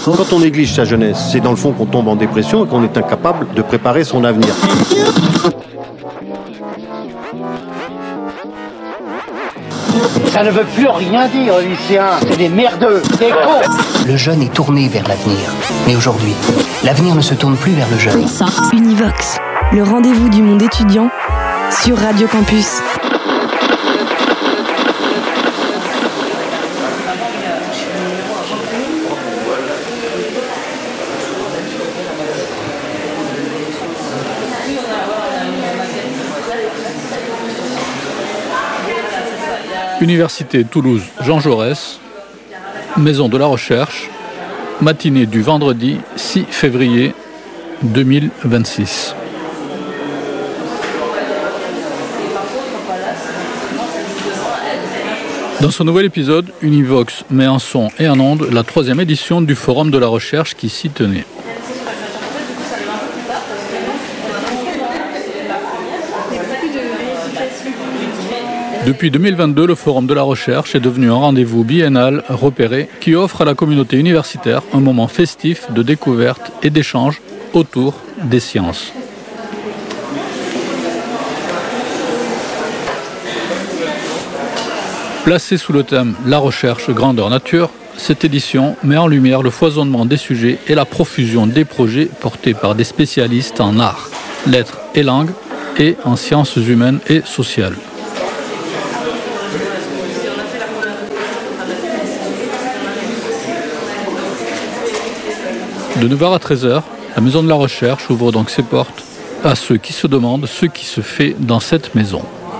Quand on néglige sa jeunesse, c'est dans le fond qu'on tombe en dépression et qu'on est incapable de préparer son avenir. Ça ne veut plus rien dire, les lycéens. C'est des merdeux, des cons. Le jeune est tourné vers l'avenir. Mais aujourd'hui, l'avenir ne se tourne plus vers le jeune. Univox, le rendez-vous du monde étudiant sur Radio Campus. Université Toulouse Jean Jaurès, Maison de la Recherche, matinée du vendredi 6 février 2026. Dans ce nouvel épisode, Univox met en son et en onde la 3e édition du Forum de la Recherche qui s'y tenait. Depuis 2022, le Forum de la Recherche est devenu un rendez-vous biennal repéré qui offre à la communauté universitaire un moment festif de découverte et d'échange autour des sciences. Placée sous le thème « La recherche, grandeur nature », cette édition met en lumière le foisonnement des sujets et la profusion des projets portés par des spécialistes en arts, lettres et langues et en sciences humaines et sociales. De 9h à 13h, la Maison de la Recherche ouvre donc ses portes à ceux qui se demandent ce qui se fait dans cette maison.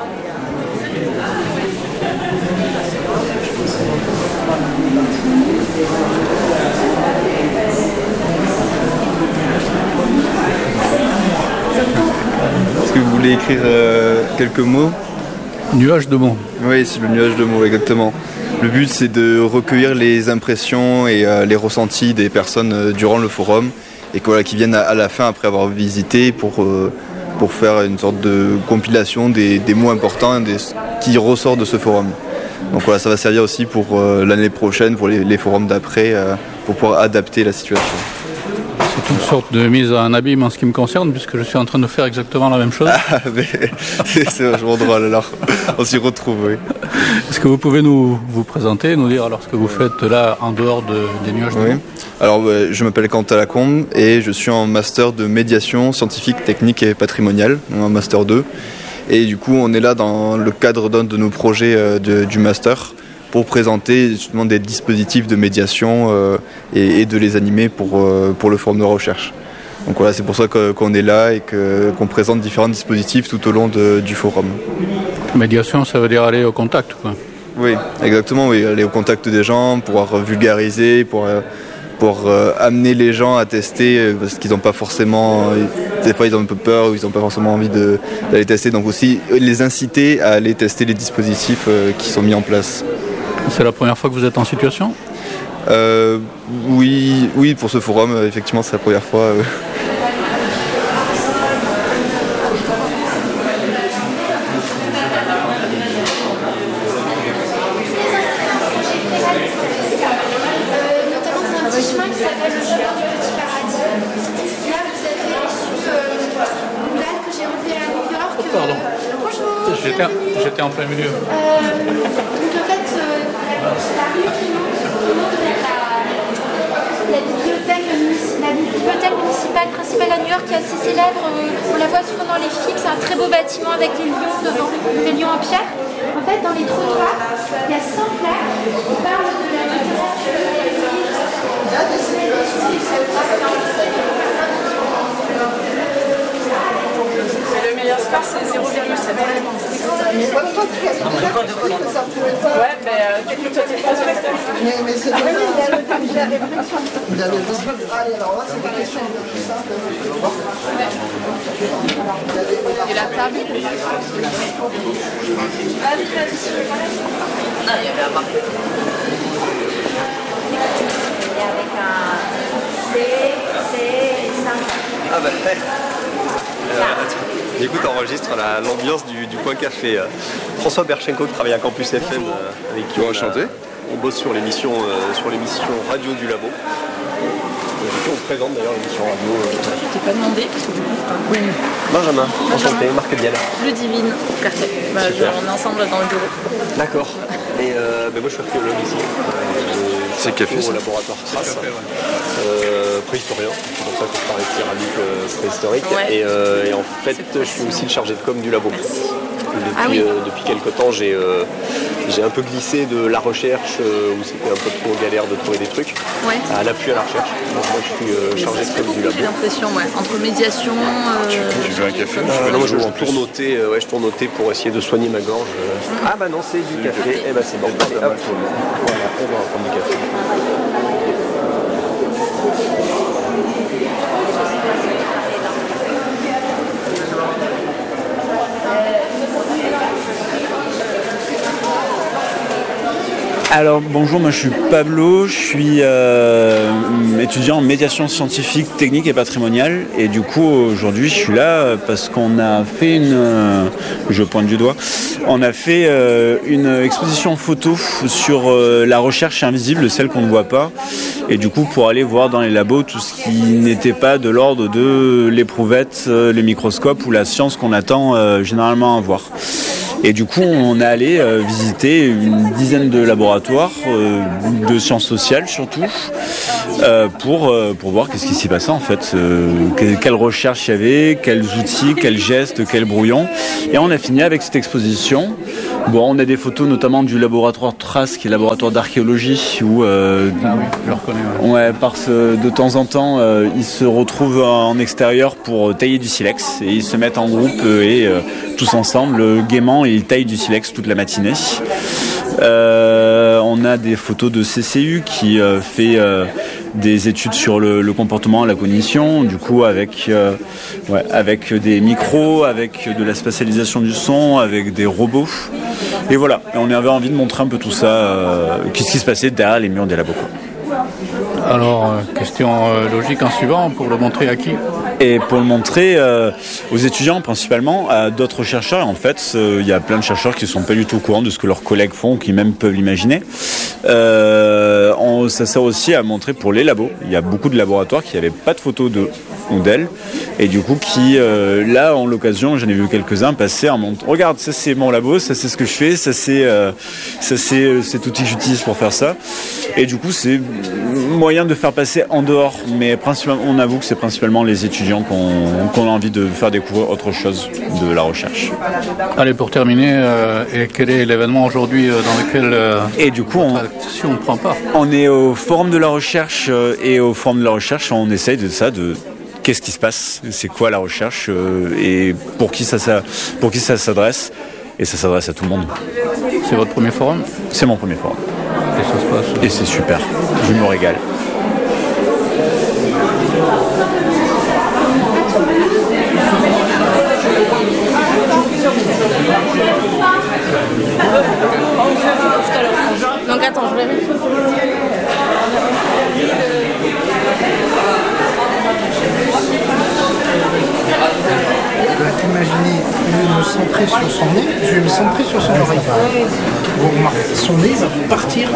Est-ce que vous voulez écrire quelques mots ? Nuage de mots. Oui, c'est le nuage de mots, exactement. Le but, c'est de recueillir les impressions et les ressentis des personnes durant le forum et qui viennent à la fin, après avoir visité, pour faire une sorte de compilation des mots importants qui ressortent de ce forum. Donc voilà, ça va servir aussi pour l'année prochaine, pour les forums d'après, pour pouvoir adapter la situation. C'est une sorte de mise en abîme en ce qui me concerne, puisque je suis en train de faire exactement la même chose. Ah, mais c'est vachement drôle, alors on s'y retrouve, oui. Est-ce que vous pouvez vous présenter, nous dire alors ce que vous faites là en dehors des nuages de mots ? Alors, je m'appelle Quentin Lacombe et je suis en master de médiation scientifique, technique et patrimoniale, en master 2. Et du coup, on est là dans le cadre d'un de nos projets du master pour présenter justement des dispositifs de médiation et de les animer pour le forum de recherche. Donc voilà, c'est pour ça qu'on est là et qu'on présente différents dispositifs tout au long du forum. Médiation, ça veut dire aller au contact, quoi. Oui, exactement, oui, aller au contact des gens, pouvoir vulgariser, pour amener les gens à tester, parce qu'ils n'ont pas forcément, des fois ils ont un peu peur ou ils n'ont pas forcément envie d'aller tester, donc aussi les inciter à aller tester les dispositifs qui sont mis en place. C'est la première fois que vous êtes en situation ? Oui, pour ce forum, effectivement, c'est la première fois. J'étais en plein milieu. Donc en fait, la rue qui monte vers la bibliothèque municipale principale à New York, qui est assez célèbre. On la voit souvent dans les films. C'est un très beau bâtiment avec les lions devant, les lions en pierre. En fait, dans les trottoirs, il y a 100 plaques qui parlent de la littérature, des livres, le meilleur score, c'est 0,7. Ouais, mais écoute, toi, t'es pas mais c'est vrai, il y a le réflexion. Il y a le début. Ah, alors là, c'est des questions un peu plus simples. Et la table. Non, il y avait à marquer. Et avec un C5. Ah bah écoute, enregistre l'ambiance du coin café. François Berchenko qui travaille à Campus FM avec qui enchanté. On bosse sur l'émission radio du labo. On présente d'ailleurs l'émission radio. Je t'ai pas demandé parce que du coup. Oui. Benjamin, enchanté, Marc Dial. Le Divine, parfait. On est ensemble dans le bureau. D'accord. Et moi je suis archéologue ici. C'est café au laboratoire Trace. Préhistorien, c'est pour ça que je parlais de céramique préhistorique. Ouais. Et en fait, je suis aussi le chargé de com du labo. Depuis quelques temps, j'ai un peu glissé de la recherche, où c'était un peu trop galère de trouver des trucs, à l'appui à la recherche. Donc moi, je suis chargé de com du labo. J'ai l'impression, entre médiation... Tu veux un café Non, moi, je tourne au thé pour essayer de soigner ma gorge. Ah bah non, c'est du café. Eh bah c'est bon. Allez, hop. Voilà, on va prendre du café. Alors bonjour, moi je suis Pablo, je suis étudiant en médiation scientifique, technique et patrimoniale, et du coup aujourd'hui je suis là parce qu'on a fait je pointe du doigt, on a fait une exposition photo sur la recherche invisible, celle qu'on ne voit pas, et du coup pour aller voir dans les labos tout ce qui n'était pas de l'ordre de l'éprouvette, les microscopes ou la science qu'on attend généralement à voir. Et du coup, on est allé visiter une dizaine de laboratoires de sciences sociales surtout pour voir qu'est-ce qui s'y passait en fait, quelles recherches il y avait, quels outils, quels gestes, quels brouillons. Et on a fini avec cette exposition. Bon, on a des photos notamment du laboratoire Trace, qui est le laboratoire d'archéologie, où je le reconnais. De temps en temps, ils se retrouvent en extérieur pour tailler du silex. Et ils se mettent en groupe et tous ensemble, gaiement, et ils taillent du silex toute la matinée. On a des photos de CCU qui fait des études sur le comportement et la cognition, du coup avec des micros, avec de la spatialisation du son, avec des robots. Et voilà, on avait envie de montrer un peu tout ça, qu'est-ce qui se passait derrière les murs des labos. Alors, question logique en suivant, pour le montrer à qui ? Et pour le montrer aux étudiants principalement, à d'autres chercheurs. En fait, il y a plein de chercheurs qui ne sont pas du tout au courant de ce que leurs collègues font, ou qui même peuvent l'imaginer. Ça sert aussi à montrer pour les labos. Il y a beaucoup de laboratoires qui n'avaient pas de photos d'eux ou d'elles, et du coup qui, là, ont l'occasion, j'en ai vu quelques-uns passer en montrant, regarde, ça c'est mon labo, ça c'est ce que je fais, ça c'est cet outil que j'utilise pour faire ça. Et du coup, c'est moyen de faire passer en dehors, mais principalement, on avoue que c'est principalement les étudiants qu'on a envie de faire découvrir autre chose de la recherche. Allez, pour terminer, et quel est l'événement aujourd'hui dans lequel et du coup, on ne prend pas ? On est au Forum de la Recherche, et au Forum de la Recherche, on essaye de qu'est-ce qui se passe, c'est quoi la recherche, et pour qui ça s'adresse, et ça s'adresse à tout le monde. C'est votre premier forum ? C'est mon premier forum. Et ça se passe ? Et c'est super, je me régale. Donc attends, je vérifie. Imaginez, au lieu de me centrer sur son nez, je vais me centrer sur son oreille. Vous remarquez, son nez va partir.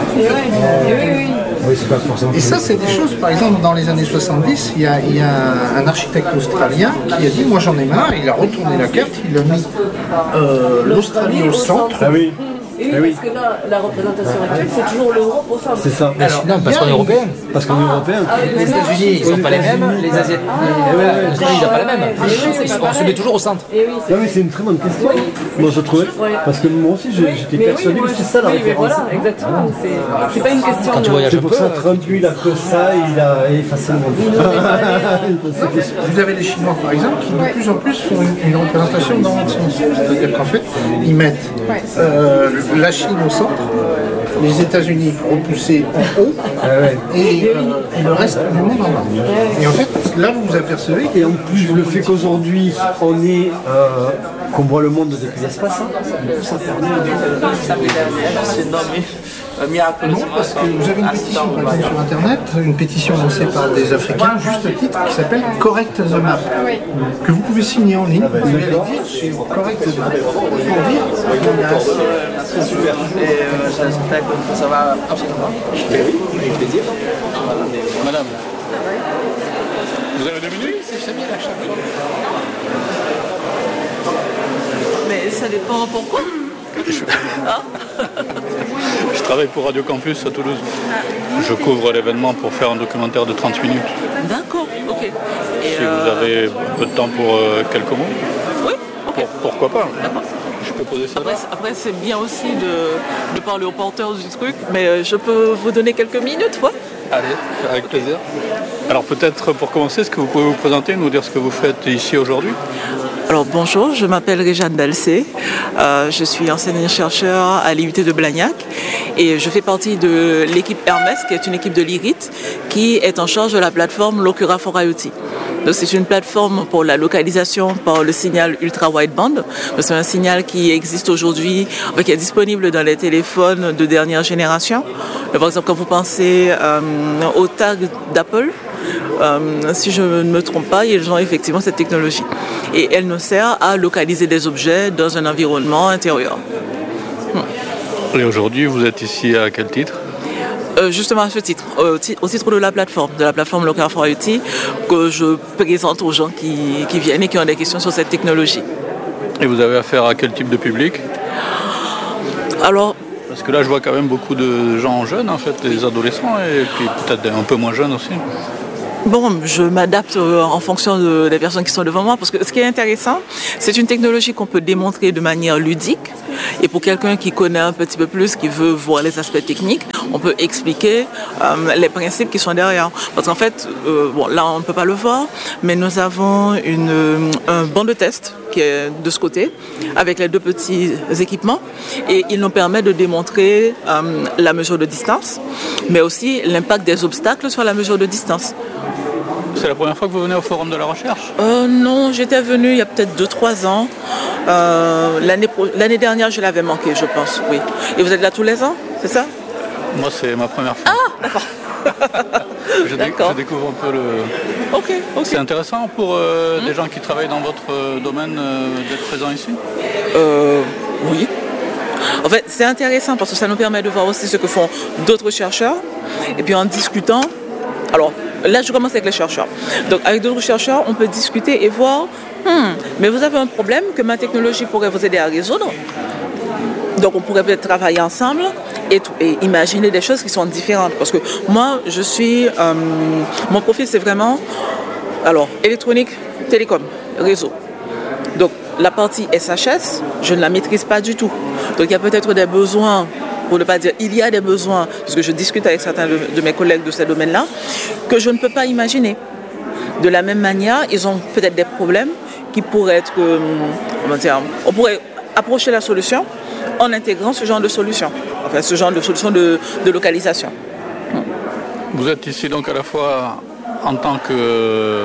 Et ça, c'est des choses, par exemple, dans les années 70, il y a un architecte australien qui a dit, moi j'en ai marre, il a retourné la carte, il a mis l'Australie au centre. Ah oui. Et oui, parce que là, la représentation actuelle, c'est toujours l'Europe au centre. C'est ça. Alors, non, parce qu'on est européen. Parce qu'on est européen. Les États-Unis, ils ne sont pas les mêmes. Les Asiatiques, l'Australie, il n'a pas la même. On se met toujours au centre. Non, mais c'est une très bonne question. Moi, je trouvais. Parce que moi aussi, j'étais persuadé que c'est ça la référence. Oui, mais voilà, exactement. C'est pas une question. Quand tu voyages un peu. C'est pour ça que Trump, lui, il a fait ça, il a effacé le monde. Vous avez les Chinois, par exemple, qui de plus en plus font une représentation dans l'autre sens. C'est-à-dire qu'en fait, ils mettent la Chine au centre, les États-Unis repoussés en haut, et le reste du monde en bas. Et en fait, là vous vous apercevez. Et en plus, le fait qu'aujourd'hui, on est qu'on voit le monde depuis l'espace, ça permet Non, parce que vous avez une pétition par exemple, sur Internet, une pétition lancée par des Africains, juste titre, qui s'appelle Correct the Map, que vous pouvez signer en ligne. Vous allez dire c'est Correct the Map. Pour dire, c'est super. Et j'espère que ça va prochainement. Oui, avec plaisir. Madame, vous avez 2 minutes? C'est bien à chaque fois. Mais ça dépend pourquoi. Je travaille pour Radio Campus à Toulouse. Je couvre l'événement pour faire un documentaire de 30 minutes. D'accord, ok. Et si vous avez un peu de temps pour quelques mots. Oui, ok. Pourquoi pas? Je peux poser ça. Après c'est bien aussi de parler aux porteurs du truc, mais je peux vous donner quelques minutes, quoi. Allez, avec plaisir. Alors peut-être pour commencer, est-ce que vous pouvez vous présenter, nous dire ce que vous faites ici aujourd'hui? Alors bonjour, je m'appelle Réjeanne Dalcé, je suis enseignante-chercheur à l'IUT de Blagnac et je fais partie de l'équipe Hermès, qui est une équipe de l'IRIT, qui est en charge de la plateforme Locura for IoT. Donc c'est une plateforme pour la localisation par le signal ultra-wideband. C'est un signal qui existe aujourd'hui, qui est disponible dans les téléphones de dernière génération. Donc, par exemple, quand vous pensez au tag d'Apple, si je ne me trompe pas, ils ont effectivement cette technologie. Et elle nous sert à localiser des objets dans un environnement intérieur. Et aujourd'hui, vous êtes ici à quel titre? Justement à ce titre, au titre de la plateforme Locura for IoT, que je présente aux gens qui viennent et qui ont des questions sur cette technologie. Et vous avez affaire à quel type de public? Alors, parce que là, je vois quand même beaucoup de gens jeunes, en fait, des adolescents, et puis peut-être un peu moins jeunes aussi. Bon, je m'adapte en fonction des personnes qui sont devant moi, parce que ce qui est intéressant, c'est une technologie qu'on peut démontrer de manière ludique. Et pour quelqu'un qui connaît un petit peu plus, qui veut voir les aspects techniques, on peut expliquer les principes qui sont derrière. Parce qu'en fait, bon, là on ne peut pas le voir, mais nous avons un banc de test qui est de ce côté, avec les 2 petits équipements, et il nous permet de démontrer la mesure de distance, mais aussi l'impact des obstacles sur la mesure de distance. C'est la première fois que vous venez au Forum de la Recherche? Non, j'étais venue il y a peut-être 2-3 ans. L'année dernière, je l'avais manqué, je pense, oui. Et vous êtes là tous les ans, c'est ça? Moi, c'est ma première fois. Ah, d'accord. Je découvre un peu le... Ok. C'est intéressant pour des gens qui travaillent dans votre domaine d'être présents ici? Oui. En fait, c'est intéressant parce que ça nous permet de voir aussi ce que font d'autres chercheurs. Et puis en discutant, alors là je commence avec les chercheurs. Donc avec d'autres chercheurs, on peut discuter et voir, mais vous avez un problème que ma technologie pourrait vous aider à résoudre. Donc on pourrait peut-être travailler ensemble et imaginer des choses qui sont différentes. Parce que moi, mon profil c'est vraiment, électronique, télécom, réseau. Donc la partie SHS, je ne la maîtrise pas du tout. Donc il y a peut-être des besoins, pour ne pas dire il y a des besoins, parce que je discute avec certains de mes collègues de ces domaines-là, que je ne peux pas imaginer. De la même manière, ils ont peut-être des problèmes qui pourraient être, on pourrait approcher la solution en intégrant ce genre de solution, enfin ce genre de solution de localisation. Vous êtes ici donc à la fois en tant que,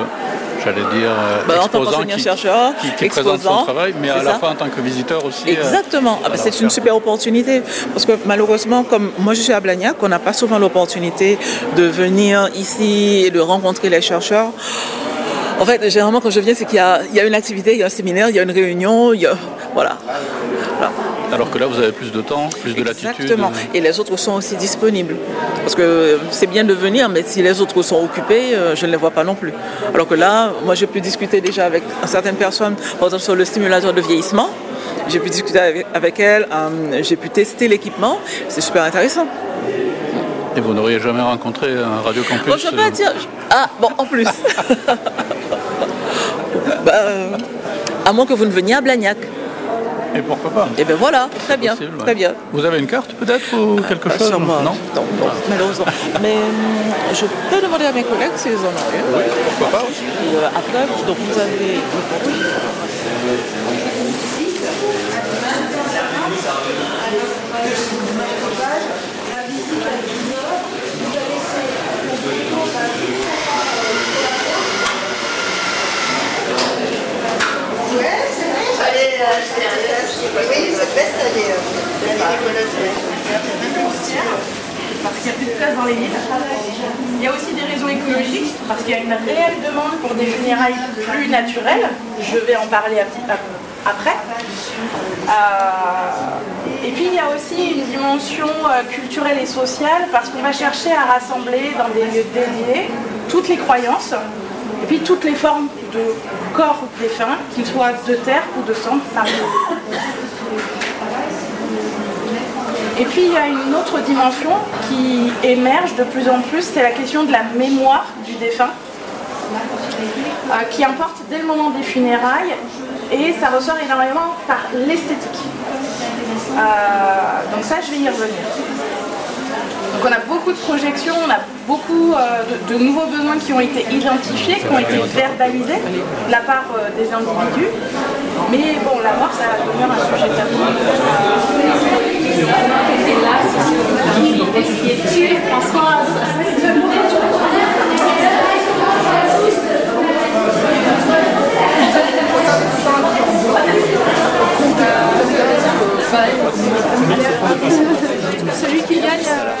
exposant qui présente son travail, mais à la fois en tant que visiteur aussi. Exactement, c'est une super opportunité, parce que malheureusement, comme moi je suis à Blagnac, on n'a pas souvent l'opportunité de venir ici et de rencontrer les chercheurs. En fait, généralement quand je viens, c'est qu'il y a une activité, il y a un séminaire, il y a une réunion, voilà. Alors que là, vous avez plus de temps, plus de latitude. Exactement. Et les autres sont aussi disponibles. Parce que c'est bien de venir, mais si les autres sont occupés, je ne les vois pas non plus. Alors que là, moi, j'ai pu discuter déjà avec certaines personnes, par exemple sur le stimulateur de vieillissement. J'ai pu discuter avec elles, j'ai pu tester l'équipement. C'est super intéressant. Et vous n'auriez jamais rencontré un Radio Campus? Bon, je peux pas dire. Ah, bon, en plus. À moins que vous ne veniez à Blagnac. Et pourquoi pas? Et bien voilà, très bien, possible, très bien. Vous avez une carte peut-être ou quelque chose? Sûrement. Non, malheureusement. Mais je peux demander à mes collègues s'ils en ont une. Oui, pourquoi pas. Et après, donc vous avez... Oui, cette veste, elle est décollante. parce qu'il n'y a plus de place dans les villes. Il y a aussi des raisons écologiques, parce qu'il y a une réelle demande pour des funérailles plus naturelles. Je vais en parler après. Et puis il y a aussi une dimension culturelle et sociale, parce qu'on va chercher à rassembler dans des lieux dédiés toutes les croyances, et puis toutes les formes de corps défunts, qu'ils soient de terre ou de sang, par exemple. Et puis il y a une autre dimension qui émerge de plus en plus, c'est la question de la mémoire du défunt, qui importe dès le moment des funérailles, et ça ressort énormément par l'esthétique. Donc ça, je vais y revenir. Donc on a beaucoup de projections, on a beaucoup de nouveaux besoins qui ont été identifiés, qui ont été verbalisés de la part des individus. Mais bon, la mort, ça va devenir un sujet tabou. Celui qui gagne.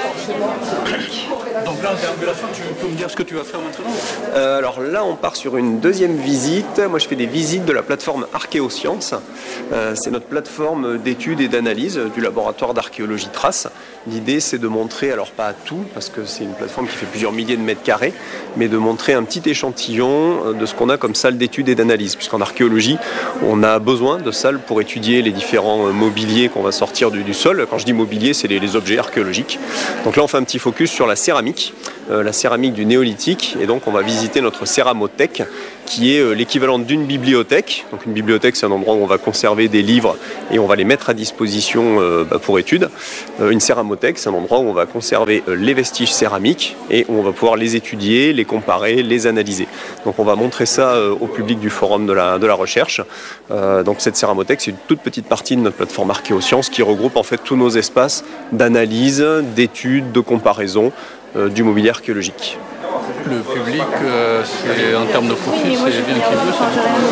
Donc là, en déambulation, tu peux me dire ce que tu vas faire maintenant ? Alors là, on part sur une deuxième visite. Moi, je fais des visites de la plateforme Archéosciences. C'est notre plateforme d'études et d'analyse du laboratoire d'archéologie Trace. L'idée, c'est de montrer, alors pas à tout, parce que c'est une plateforme qui fait plusieurs milliers de mètres carrés, mais de montrer un petit échantillon de ce qu'on a comme salle d'études et d'analyse. Puisqu'en archéologie, on a besoin de salles pour étudier les différents mobiliers qu'on va sortir du sol. Quand je dis mobilier, c'est les objets archéologiques. Donc là, on fait un petit focus sur la céramique du néolithique. Et donc, on va visiter notre céramothèque, qui est l'équivalent d'une bibliothèque. Donc une bibliothèque, c'est un endroit où on va conserver des livres et on va les mettre à disposition pour études. Une céramothèque, c'est un endroit où on va conserver les vestiges céramiques et où on va pouvoir les étudier, les comparer, les analyser. Donc on va montrer ça au public du forum de la recherche. Donc cette céramothèque, c'est une toute petite partie de notre plateforme Archéosciences qui regroupe en fait tous nos espaces d'analyse, d'études, de comparaison du mobilier archéologique. Le public, c'est en termes de profil, c'est bien qu'il veut ça.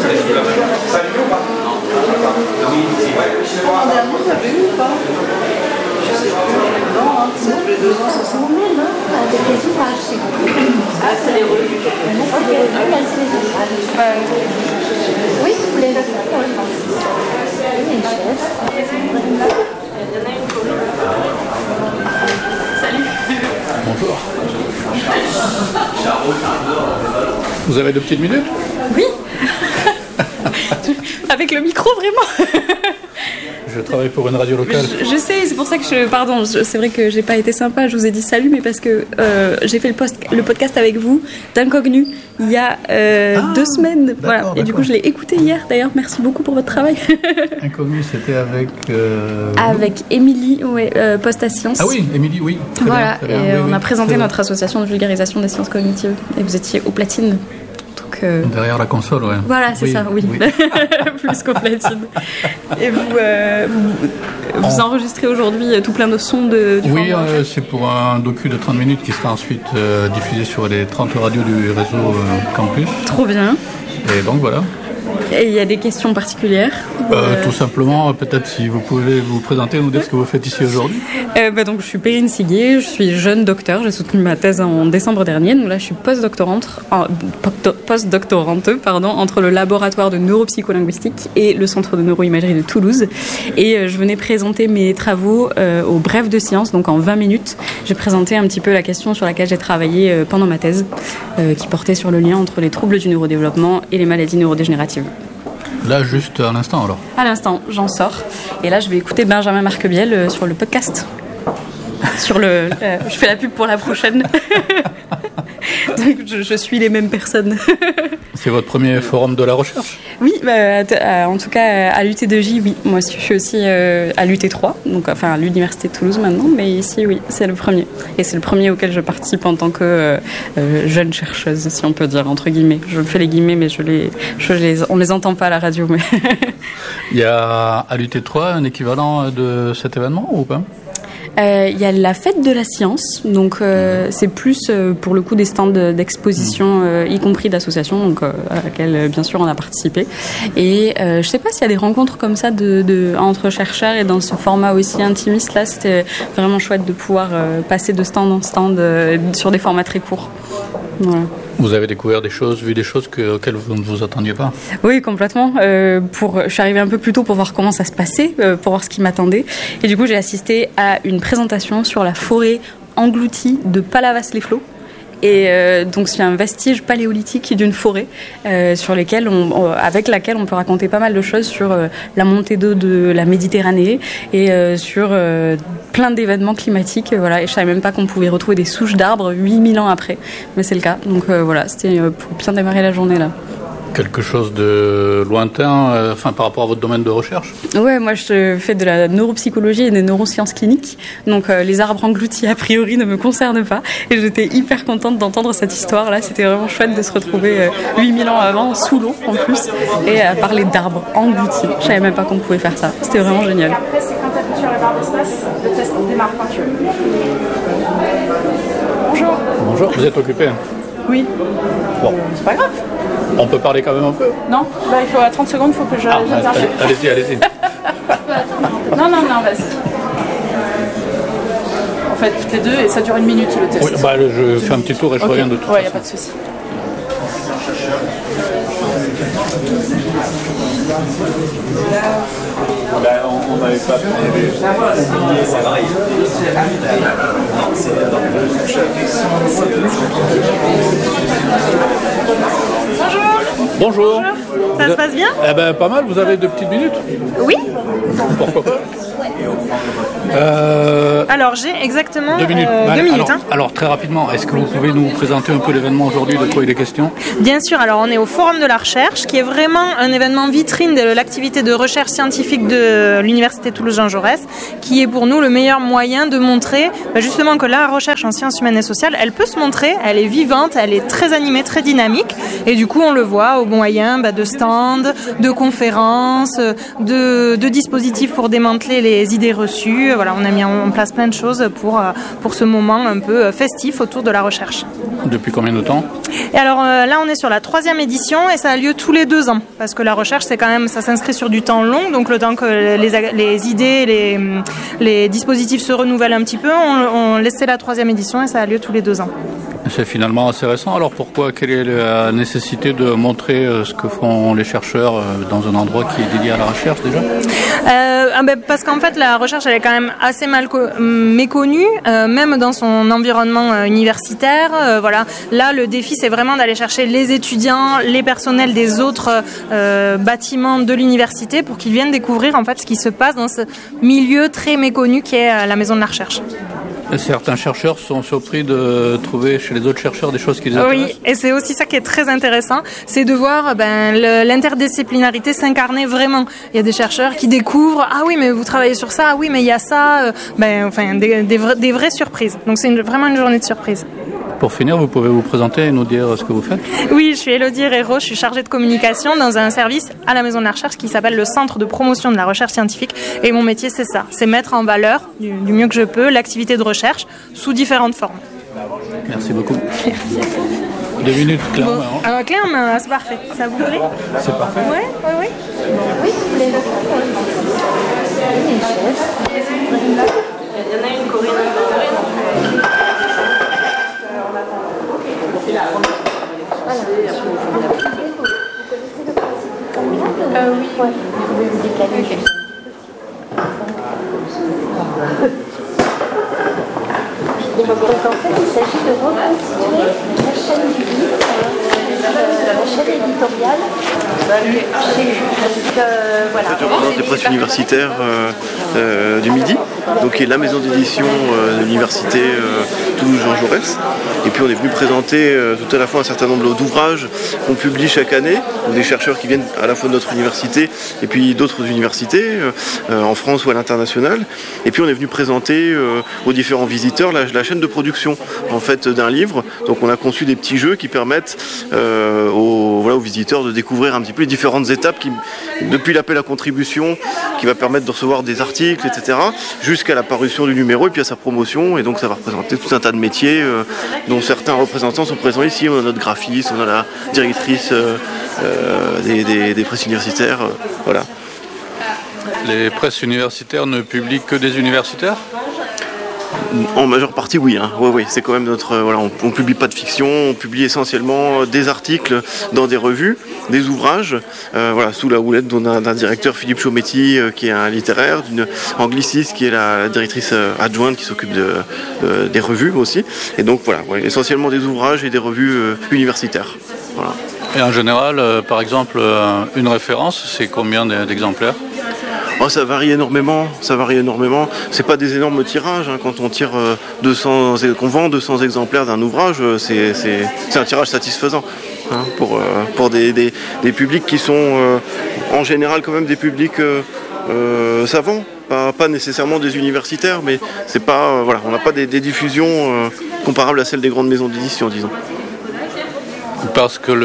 Oui, vous voulez la Salut. Bonjour. Vous avez 2 petites minutes ? Oui. Avec le micro, vraiment. Je travaille pour une radio locale. Je sais, c'est pour ça que pardon, c'est vrai que j'ai pas été sympa, je vous ai dit salut, mais parce que j'ai fait le podcast avec vous d'Incognu il y a 2 semaines. Voilà. Et du coup, je l'ai écouté hier, d'ailleurs. Merci beaucoup pour votre travail. Incognu, c'était avec... Avec Émilie, Post à Science. Ah oui, Émilie, oui. Voilà, très bien. et Oui, on a oui, présenté notre association de vulgarisation des sciences cognitives. Et vous étiez au platine. Derrière la console, ouais. Voilà, c'est ça, oui. Plus qu'au platine. Et vous enregistrez aujourd'hui tout plein de sons du Oui, c'est pour un docu de 30 minutes qui sera ensuite diffusé sur les 30 radios du réseau Campus. Trop bien. Et donc voilà. Et il y a des questions particulières Tout simplement, peut-être si vous pouvez vous présenter et nous dire ce que vous faites ici aujourd'hui. Donc, je suis Perrine Siguier, je suis jeune docteur, j'ai soutenu ma thèse en décembre dernier. Donc là, je suis postdoctorante entre le laboratoire de neuropsycholinguistique et le centre de neuroimagerie de Toulouse. Et je venais présenter mes travaux au Bref de Sciences, donc en 20 minutes. J'ai présenté un petit peu la question sur laquelle j'ai travaillé pendant ma thèse, qui portait sur le lien entre les troubles du neurodéveloppement et les maladies neurodégénératives. Là, juste à l'instant, alors. À l'instant, j'en sors. Et là, je vais écouter Benjamin Marquebiel sur le podcast. Je fais la pub pour la prochaine. Donc, je suis les mêmes personnes. C'est votre premier forum de la recherche ? Oui, en tout cas, à l'UT2J, oui. Moi, je suis aussi à l'UT3, donc, enfin à l'Université de Toulouse maintenant, mais ici, oui, c'est le premier. Et c'est le premier auquel je participe en tant que jeune chercheuse, si on peut dire, entre guillemets. Je fais les guillemets, mais on les entend pas à la radio. Mais Il y a à l'UT3 un équivalent de cet événement ou pas ? Il y a la fête de la science, donc c'est plus pour le coup des stands d'exposition, y compris d'associations, donc à laquelle bien sûr on a participé. Et je sais pas s'il y a des rencontres comme ça entre chercheurs et dans ce format aussi intimiste là, c'était vraiment chouette de pouvoir passer de stand en stand sur des formats très courts. Voilà. Vous avez découvert des choses, vu des choses auxquelles vous ne vous attendiez pas? Oui, complètement. Je suis arrivée un peu plus tôt pour voir comment ça se passait, pour voir ce qui m'attendait. Et du coup, j'ai assisté à une présentation sur la forêt engloutie de Palavas-les-Flots. Et donc c'est un vestige paléolithique d'une forêt avec laquelle on peut raconter pas mal de choses sur la montée d'eau de la Méditerranée et sur plein d'événements climatiques. Voilà. Et je savais même pas qu'on pouvait retrouver des souches d'arbres 8000 ans après, mais c'est le cas. Donc voilà, c'était pour bien démarrer la journée là. Quelque chose de lointain, par rapport à votre domaine de recherche? Ouais, moi je fais de la neuropsychologie et des neurosciences cliniques, donc les arbres engloutis a priori ne me concernent pas, et j'étais hyper contente d'entendre cette histoire-là. C'était vraiment chouette de se retrouver 8000 ans avant, sous l'eau en plus, et à parler d'arbres engloutis. Je savais même pas qu'on pouvait faire ça, c'était vraiment génial. Après, c'est quand tu appuies sur la barre d'espace, le test démarre quand tu veux. Bonjour. Bonjour, vous êtes occupé? Oui. Bon. C'est pas grave. On peut parler quand même un peu? Non, il faut à 30 secondes, il faut que j'intervienne. Allez-y. Non, vas-y. En fait, toutes les deux, et ça dure 1 minute le test. Oui, je fais un petit tour et je reviens de tout. Ouais, il n'y a pas de souci. On n'avait pas Bonjour. Ça se passe bien? Pas mal, vous avez 2 petites minutes? Oui. Pourquoi pas? Alors j'ai exactement 2 minutes. 2 minutes. Alors très rapidement, est-ce que vous pouvez nous présenter un peu l'événement aujourd'hui, de quoi il est question? Bien sûr, alors on est au Forum de la Recherche, qui est vraiment un événement vitrine de l'activité de recherche scientifique de l'Université Toulouse-Jean Jaurès, qui est pour nous le meilleur moyen de montrer justement que la recherche en sciences humaines et sociales, elle peut se montrer, elle est vivante, elle est très animée, très dynamique, et du coup on le voit au moyen de stands, de conférences, de dispositifs pour démanteler les idées reçues. Voilà, on a mis en place plein de choses pour ce moment un peu festif autour de la recherche. Depuis combien de temps? Et alors là, on est sur la 3e édition et ça a lieu tous les 2 ans parce que la recherche, c'est quand même, ça s'inscrit sur du temps long, donc le temps que les idées, les dispositifs se renouvellent un petit peu, on laissait la 3e édition et ça a lieu tous les 2 ans. C'est finalement assez récent, alors pourquoi? Quelle est la nécessité de montrer ce que font les chercheurs dans un endroit qui est dédié à la recherche déjà? Parce qu'en fait la recherche elle est quand même assez mal méconnue, même dans son environnement universitaire. Voilà. Là le défi c'est vraiment d'aller chercher les étudiants, les personnels des autres bâtiments de l'université pour qu'ils viennent découvrir en fait ce qui se passe dans ce milieu très méconnu qui est la maison de la recherche. Certains chercheurs sont surpris de trouver chez les autres chercheurs des choses qu'ils intéressent. Oui, et c'est aussi ça qui est très intéressant, c'est de voir l'interdisciplinarité s'incarner vraiment. Il y a des chercheurs qui découvrent, ah oui mais vous travaillez sur ça, ah oui mais il y a ça, des vraies surprises. Donc c'est vraiment une journée de surprise. Pour finir, vous pouvez vous présenter et nous dire ce que vous faites? Oui, je suis Élodie Herrero, je suis chargée de communication dans un service à la Maison de la Recherche qui s'appelle le Centre de promotion de la recherche scientifique. Et mon métier, c'est ça, c'est mettre en valeur, du mieux que je peux, l'activité de recherche sous différentes formes. Merci beaucoup. Merci. 2 minutes, clé en main. Clé en main, c'est parfait. Ça vous plaît? C'est parfait. Oui. Oui, vous voulez le faire? Il y en a une, Corinne. Oui. Vous pouvez vous décaler. Donc en fait, il s'agit de reconstituer la chaîne du livre, la chaîne éditoriale. Voilà. Je représente les presses universitaires du Midi, donc qui est la maison d'édition de l'université Toulouse-Jean Jaurès. Et puis on est venu présenter tout à la fois un certain nombre d'ouvrages qu'on publie chaque année, des chercheurs qui viennent à la fois de notre université et puis d'autres universités, en France ou à l'international. Et puis on est venu présenter aux différents visiteurs la chaîne de production en fait, d'un livre. Donc on a conçu des petits jeux qui permettent aux visiteurs de découvrir un petit peu les différentes étapes depuis l'appel à contribution qui va permettre de recevoir des articles, etc., jusqu'à la parution du numéro et puis à sa promotion. Et donc ça va représenter tout un tas de métiers dont certains représentants sont présents ici. On a notre graphiste, on a la directrice des presses universitaires. Voilà. Les presses universitaires ne publient que des universitaires ? En majeure partie, oui. Oui, c'est quand même notre. On publie pas de fiction, on publie essentiellement des articles dans des revues, des ouvrages, sous la houlette d'un directeur, Philippe Chaumetti, qui est un littéraire, d'une angliciste qui est la directrice adjointe qui s'occupe des revues aussi. Et donc essentiellement des ouvrages et des revues universitaires. Voilà. Et en général, par exemple, une référence, c'est combien d'exemplaires ? Ça varie énormément. C'est pas des énormes tirages. Quand on tire qu'on vend 200 exemplaires d'un ouvrage, c'est un tirage satisfaisant pour des publics qui sont en général quand même des publics savants, pas nécessairement des universitaires, mais c'est pas on n'a pas des diffusions comparables à celles des grandes maisons d'édition, disons. Parce que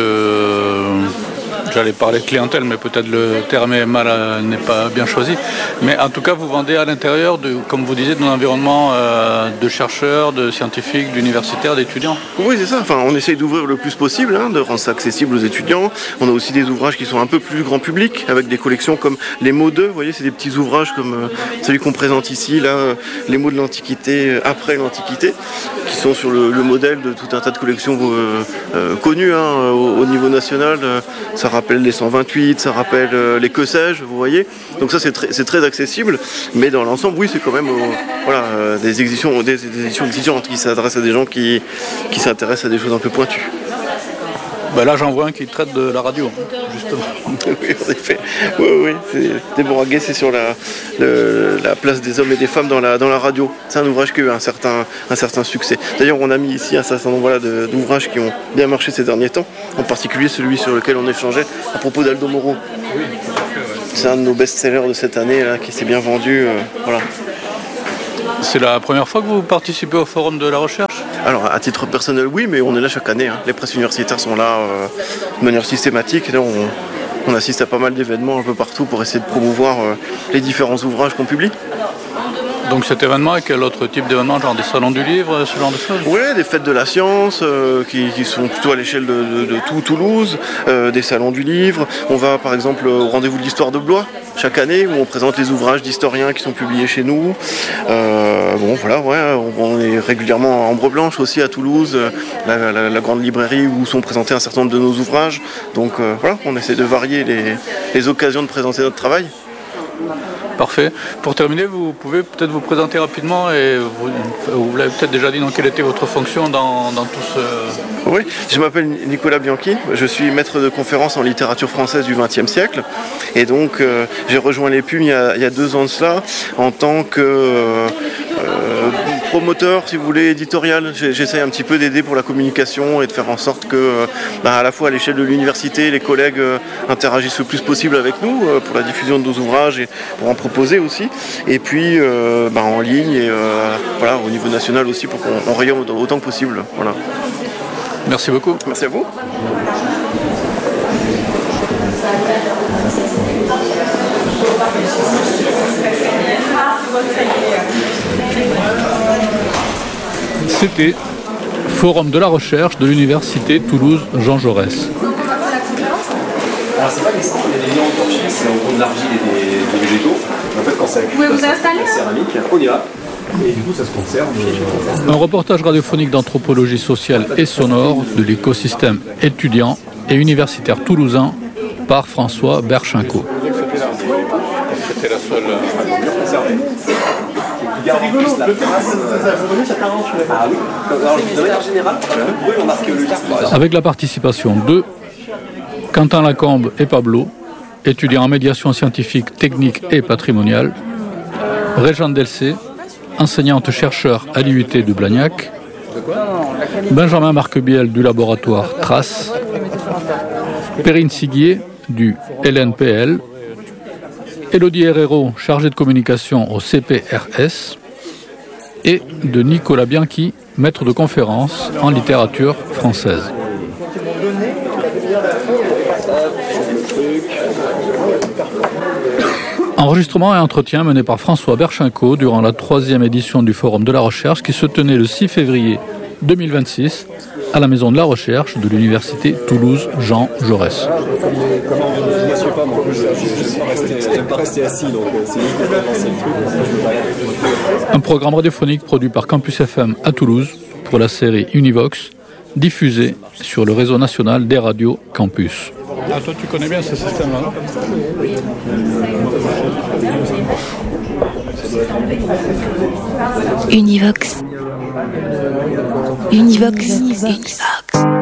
j'allais parler clientèle, mais peut-être le terme n'est pas bien choisi. Mais en tout cas, vous vendez à l'intérieur, comme vous disiez, d'un environnement de chercheurs, de scientifiques, d'universitaires, d'étudiants. Oui, c'est ça. On essaye d'ouvrir le plus possible, de rendre ça accessible aux étudiants. On a aussi des ouvrages qui sont un peu plus grand public, avec des collections comme les mots d'eux. Vous voyez, c'est des petits ouvrages comme celui qu'on présente ici, là, les mots de l'Antiquité, après l'Antiquité, qui sont sur le modèle de tout un tas de collections connues au niveau national. Ça rappelle les 128, ça rappelle les que sais-je, vous voyez. Donc ça c'est très accessible, mais dans l'ensemble, oui, c'est quand même des éditions exigeantes qui s'adressent à des gens qui s'intéressent à des choses un peu pointues. Là, j'en vois un qui traite de la radio, justement. Oui, en effet. Oui. Déborah Gay, c'est sur la place des hommes et des femmes dans la radio. C'est un ouvrage qui a eu un certain succès. D'ailleurs, on a mis ici un certain nombre d'ouvrages qui ont bien marché ces derniers temps, en particulier celui sur lequel on échangeait à propos d'Aldo Moro. Oui. C'est un de nos best-sellers de cette année là, qui s'est bien vendu. C'est la première fois que vous participez au Forum de la recherche ? Alors, à titre personnel, oui, mais on est là chaque année. Les presses universitaires sont là de manière systématique. Et là, on assiste à pas mal d'événements un peu partout pour essayer de promouvoir les différents ouvrages qu'on publie. Donc cet événement et quel autre type d'événement, genre des salons du livre, ce genre de choses ? Oui, des fêtes de la science qui sont plutôt à l'échelle de tout Toulouse, des salons du livre. On va par exemple au rendez-vous de l'histoire de Blois chaque année où on présente les ouvrages d'historiens qui sont publiés chez nous. On est régulièrement à Ambre Blanche aussi à Toulouse, la grande librairie où sont présentés un certain nombre de nos ouvrages. Donc on essaie de varier les occasions de présenter notre travail. Parfait. Pour terminer, vous pouvez peut-être vous présenter rapidement et vous l'avez peut-être déjà dit, quelle était votre fonction dans tout ce... Oui, je m'appelle Nicolas Bianchi, je suis maître de conférence en littérature française du XXe siècle et donc j'ai rejoint l'EPUM il y a 2 ans de cela en tant que promoteur, si vous voulez, éditorial. J'essaie un petit peu d'aider pour la communication et de faire en sorte que à la fois à l'échelle de l'université, les collègues interagissent le plus possible avec nous pour la diffusion de nos ouvrages et pour en proposer aussi. Et puis en ligne et au niveau national aussi pour qu'on rayonne autant que possible. Voilà. Merci beaucoup. Merci à vous. C'était Forum de la recherche de l'Université Toulouse-Jean Jaurès. Alors c'est pas des cendres, il y a des liens entorchés, c'est en gros de l'argile et des végétaux. En fait quand ça cuit, vous installer la céramique, on y va. Et du coup ça se conserve. Un reportage radiophonique d'anthropologie sociale et sonore de l'écosystème étudiant et universitaire toulousain par François Berchinco. C'était la seule conservée. C'est rigolo, le fait que ça évolue, ça t'arrange. Ah oui, alors de manière générale, le brûle en archéologie. Avec la participation de Quentin Lacombe et Pablo, étudiants en médiation scientifique, technique et patrimoniale, Régent Delcé, enseignante-chercheur à l'IUT de Blagnac, Benjamin Marquebiel du laboratoire Trace, Perrine Siguier du LNPL, Elodie Herrero, chargée de communication au CPRS, et de Nicolas Bianchi, maître de conférence en littérature française. Enregistrement et entretien mené par François Berchinco durant la 3e édition du Forum de la Recherche qui se tenait le 6 février 2026 à la Maison de la Recherche de l'Université Toulouse Jean Jaurès. Un programme radiophonique produit par Campus FM à Toulouse pour la série Univox, diffusée sur le réseau national des radios Campus. Ah, toi tu connais bien ce système-là, non ? Univox. Univox. Univox.